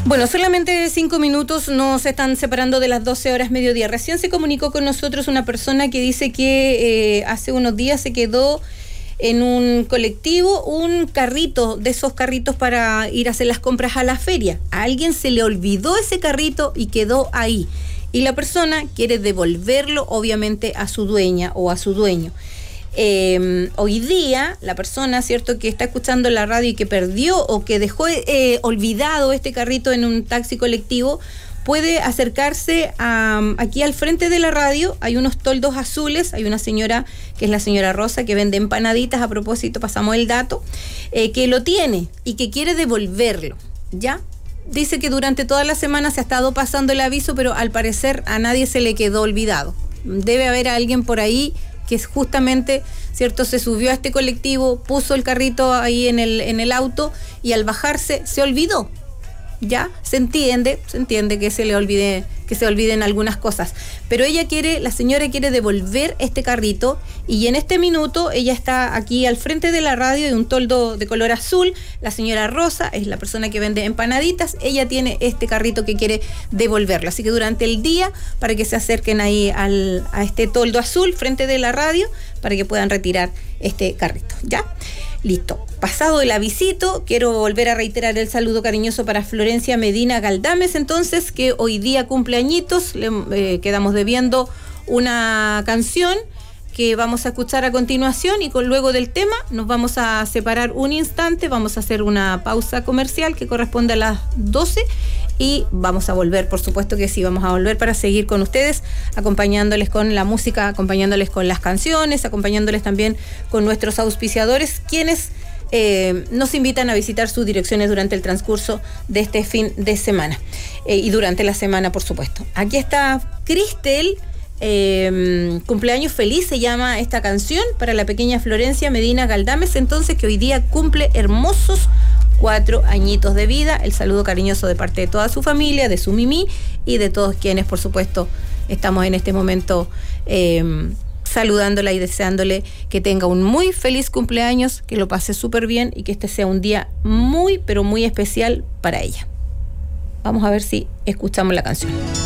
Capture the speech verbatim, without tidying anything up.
Bueno, solamente cinco minutos nos están separando de las doce horas mediodía. Recién se comunicó con nosotros una persona que dice que eh, hace unos días se quedó en un colectivo un carrito, de esos carritos para ir a hacer las compras a la feria. A alguien se le olvidó ese carrito y quedó ahí. Y la persona quiere devolverlo, obviamente, a su dueña o a su dueño. Eh, hoy día la persona, cierto, que está escuchando la radio y que perdió o que dejó eh, olvidado este carrito en un taxi colectivo, puede acercarse a, aquí al frente de la radio. Hay unos toldos azules, hay una señora que es la señora Rosa que vende empanaditas, a propósito pasamos el dato, eh, que lo tiene y que quiere devolverlo, ¿ya? Dice que durante toda la semana se ha estado pasando el aviso, pero al parecer a nadie se le quedó olvidado. Debe haber alguien por ahí que justamente, cierto, se subió a este colectivo, puso el carrito ahí en el, en el auto y al bajarse se olvidó. Ya se entiende, se entiende que se le olvide, que se olviden algunas cosas, pero ella quiere, la señora quiere devolver este carrito y en este minuto ella está aquí al frente de la radio de un toldo de color azul. La señora Rosa es la persona que vende empanaditas, ella tiene este carrito que quiere devolverlo, así que durante el día para que se acerquen ahí al, a este toldo azul frente de la radio para que puedan retirar este carrito, ¿ya? Listo. Pasado el avisito, quiero volver a reiterar el saludo cariñoso para Florencia Medina Galdames, entonces, que hoy día cumple añitos. Le eh, quedamos debiendo una canción que vamos a escuchar a continuación y con luego del tema nos vamos a separar un instante, vamos a hacer una pausa comercial que corresponde a las doce y vamos a volver, por supuesto que sí, vamos a volver para seguir con ustedes, acompañándoles con la música, acompañándoles con las canciones, acompañándoles también con nuestros auspiciadores, quienes eh, nos invitan a visitar sus direcciones durante el transcurso de este fin de semana eh, y durante la semana, por supuesto. Aquí está Cristel. Eh, cumpleaños feliz se llama esta canción para la pequeña Florencia Medina Galdames, entonces, que hoy día cumple hermosos cuatro añitos de vida. El saludo cariñoso de parte de toda su familia, de su Mimi y de todos quienes, por supuesto, estamos en este momento eh, saludándola y deseándole que tenga un muy feliz cumpleaños, que lo pase súper bien y que este sea un día muy, pero muy especial para ella. Vamos a ver si escuchamos la canción.